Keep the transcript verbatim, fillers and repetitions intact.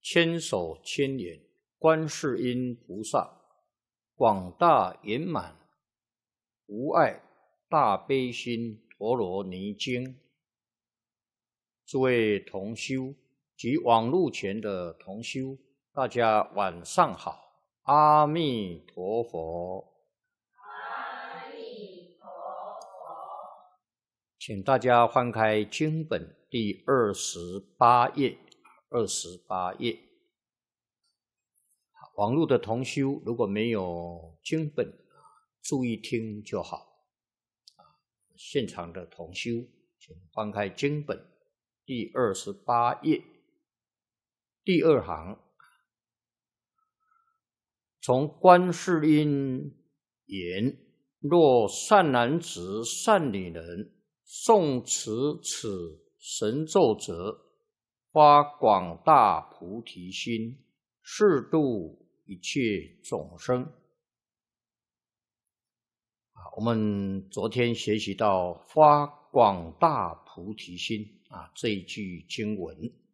千手千眼观世音菩萨，广大圆满无碍大悲心陀罗尼经。诸位同修及网络前的同修，大家晚上好，阿弥陀佛。 阿弥陀佛。 请大家翻开经本第二十八页，二十八页。网络的同修如果没有经本，注意听就好。现场的同修，请翻开经本第二十八页，第二行，从观世音言：若善男子、善女人诵持此神咒者，发广大菩提心，誓度一切众生。我们昨天学习到发广大菩提心啊这一句经文，